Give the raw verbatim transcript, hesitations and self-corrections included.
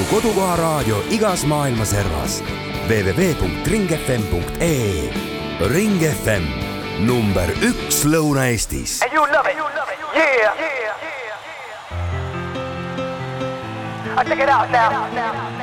sinu kodukoha raadio igas maailma servas. w w w punkt ring f m punkt e e. Ring F M, number üks Lõuna-Eestis. And you love it. Yeah. I check it out now.